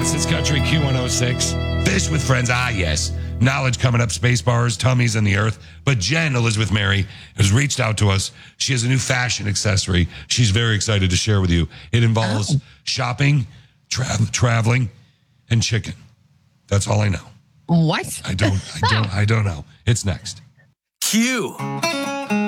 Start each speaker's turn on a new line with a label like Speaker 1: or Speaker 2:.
Speaker 1: This is Country Q106. Fish with Friends. Ah, yes. Knowledge coming up, space bars, tummies, and the earth. But Jen, Elizabeth Mary, has reached out to us. She has a new fashion accessory she's very excited to share with you. It involves shopping, traveling, and chicken. That's all I know.
Speaker 2: What?
Speaker 1: I don't know. It's next.
Speaker 3: Q.